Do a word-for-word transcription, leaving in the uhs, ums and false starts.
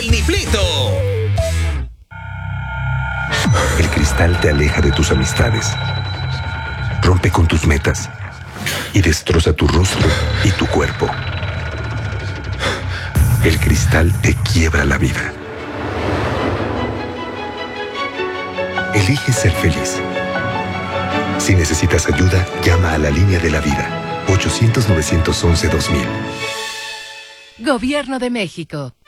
El Niflito. El cristal te aleja de tus amistades, rompe con tus metas y destroza tu rostro y tu cuerpo. El cristal te quiebra la vida. Elige ser feliz. Si necesitas ayuda, llama a la línea de la vida. ochocientos, novecientos once, dos mil. Gobierno de México.